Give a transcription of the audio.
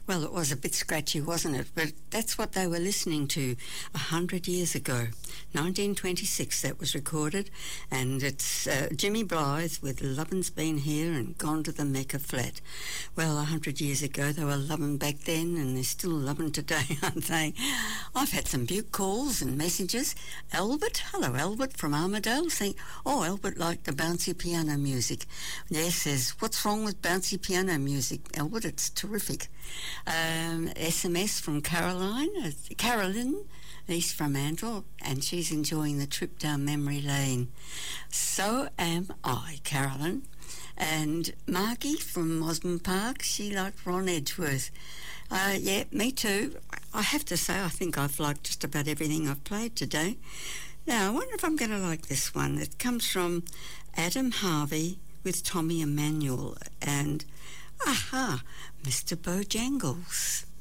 Well, it was a bit scratchy, wasn't it? But that's what they were listening to 100 years ago. 1926 that was recorded, and it's Jimmy Blythe with Lovin's Been Here and Gone to the Mecca Flat. Well, 100 years ago they were loving back then, and they're still loving today, aren't they? I've had some butte calls and messages. Albert, hello Albert from Armidale, saying, oh, Albert liked the bouncy piano music. Yes, says, what's wrong with bouncy piano music, Albert? It's terrific. SMS from Carolyn, East Fremantle, and she's enjoying the trip down memory lane. So am I, Carolyn. And Margie from Osmond Park, she liked Ron Edgeworth. Yeah, me too. I have to say, I think I've liked just about everything I've played today. Now, I wonder if I'm going to like this one. It comes from Adam Harvey with Tommy Emmanuel and, Mr. Bojangles.